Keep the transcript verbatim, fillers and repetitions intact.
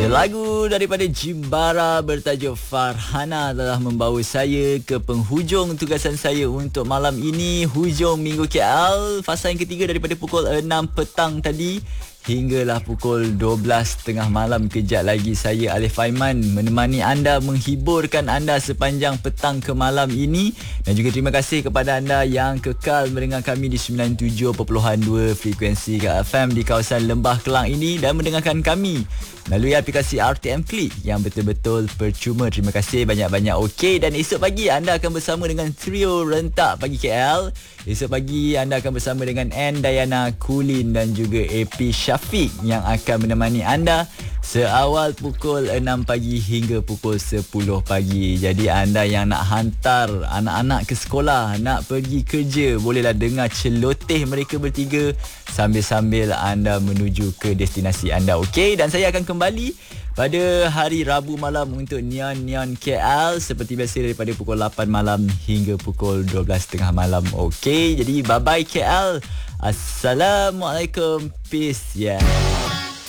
Lagu daripada Jimbara bertajuk Farhana telah membawa saya ke penghujung tugasan saya untuk malam ini. Hujung Minggu K L, fasa yang ketiga daripada pukul enam petang tadi hinggalah pukul dua belas tiga puluh malam. Kejap lagi saya Alif Aiman menemani anda, menghiburkan anda sepanjang petang ke malam ini. Dan juga terima kasih kepada anda yang kekal mendengar kami di sembilan puluh tujuh perpuluhan dua frekuensi K F M di kawasan Lembah Kelang ini dan mendengarkan kami melalui aplikasi R T M Click yang betul-betul percuma. Terima kasih banyak-banyak. Okey, dan esok pagi anda akan bersama dengan trio rentak Pagi K L. Esok pagi anda akan bersama dengan N Dayana, Kulin dan juga A P Syafiq yang akan menemani anda seawal pukul enam pagi hingga pukul sepuluh pagi. Jadi anda yang nak hantar anak-anak ke sekolah, nak pergi kerja, bolehlah dengar celoteh mereka bertiga sambil-sambil anda menuju ke destinasi anda. Okey, dan saya akan kembali pada hari Rabu malam untuk Neon Neon K L seperti biasa daripada pukul lapan malam hingga pukul dua belas tiga puluh malam. Okey, jadi bye-bye K L. Assalamualaikum. Peace. Yeah.